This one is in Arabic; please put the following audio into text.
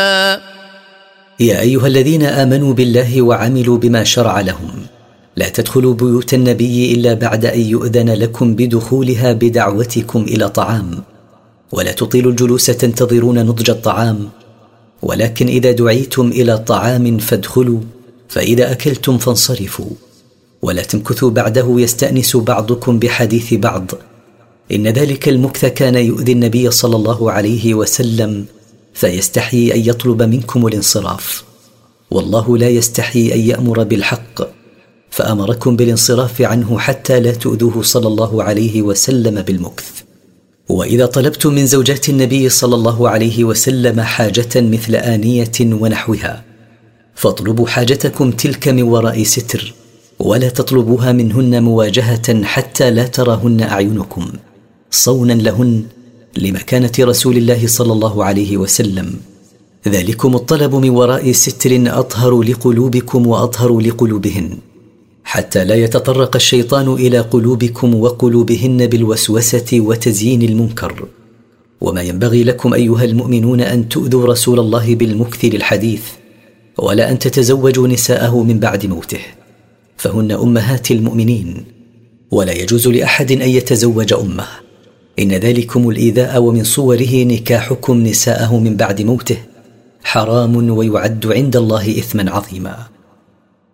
يا أيها الذين آمنوا بالله وعملوا بما شرع لهم لا تدخلوا بيوت النبي إلا بعد أن يؤذن لكم بدخولها بدعوتكم إلى طعام، ولا تطيلوا الجلوس تنتظرون نضج الطعام، ولكن إذا دعيتم إلى طعام فادخلوا، فإذا أكلتم فانصرفوا، ولا تمكثوا بعده يستأنس بعضكم بحديث بعض، إن ذلك المكث كان يؤذي النبي صلى الله عليه وسلم فيستحيي أن يطلب منكم الانصراف، والله لا يستحيي أن يأمر بالحق، فأمركم بالانصراف عنه حتى لا تؤذوه صلى الله عليه وسلم بالمكث. وإذا طلبتم من زوجات النبي صلى الله عليه وسلم حاجة مثل آنية ونحوها فاطلبوا حاجتكم تلك من وراء ستر، ولا تطلبوها منهن مواجهة حتى لا تراهن أعينكم، صونا لهن لمكانة رسول الله صلى الله عليه وسلم. ذلكم الطلب من وراء ستر أطهر لقلوبكم وأطهر لقلوبهن، حتى لا يتطرق الشيطان إلى قلوبكم وقلوبهن بالوسوسة وتزيين المنكر. وما ينبغي لكم أيها المؤمنون أن تؤذوا رسول الله بالمكث للحديث، ولا أن تتزوجوا نساءه من بعد موته، فهن أمهات المؤمنين، ولا يجوز لأحد أن يتزوج أمه، إن ذلكم الإيذاء، ومن صوره نكاحكم نساءه من بعد موته حرام ويعد عند الله إثما عظيما.